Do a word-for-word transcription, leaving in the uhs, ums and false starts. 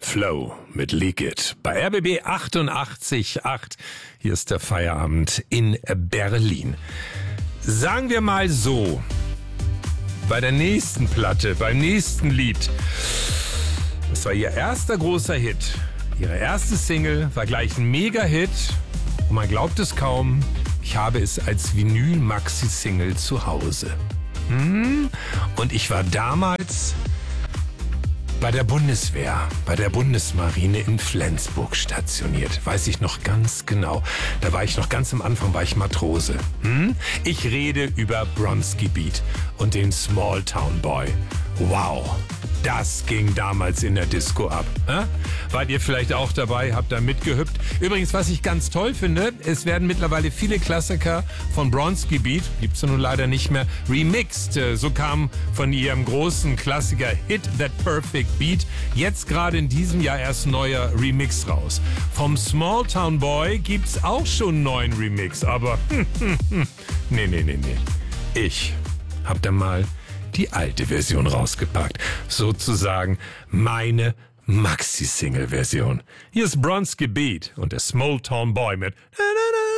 Flow mit Leak It bei R B B achtundachtzig Komma acht. Hier ist der Feierabend in Berlin. Sagen wir mal so, bei der nächsten Platte, beim nächsten Lied, das war ihr erster großer Hit. Ihre erste Single war gleich ein Mega-Hit und man glaubt es kaum, ich habe es als Vinyl-Maxi-Single zu Hause. Hm? Und ich war damals bei der Bundeswehr, bei der Bundesmarine in Flensburg stationiert. Weiß ich noch ganz genau. Da war ich noch ganz am Anfang, war ich Matrose. Hm? Ich rede über Bronski Beat und den Small Town Boy. Wow, das ging damals in der Disco ab. Hä? Wart ihr vielleicht auch dabei, habt da mitgehüpft? Übrigens, was ich ganz toll finde, es werden mittlerweile viele Klassiker von Bronski Beat, gibt's ja nun leider nicht mehr, remixed. So kam von ihrem großen Klassiker Hit That Perfect Beat jetzt gerade in diesem Jahr erst ein neuer Remix raus. Vom Small Town Boy gibt's auch schon einen neuen Remix, aber hm, hm, hm. nee, nee, nee, nee. Ich hab da mal die alte Version rausgepackt. Sozusagen meine Maxi-Single-Version. Hier ist Bronski Beat und der Small Town Boy mit